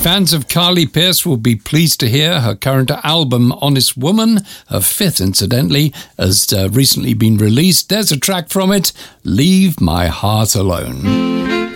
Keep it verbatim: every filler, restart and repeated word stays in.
Fans of Carly Pearce will be pleased to hear her current album, Honest Woman, her fifth incidentally, has uh, recently been released. There's a track from it, Leave My Heart Alone.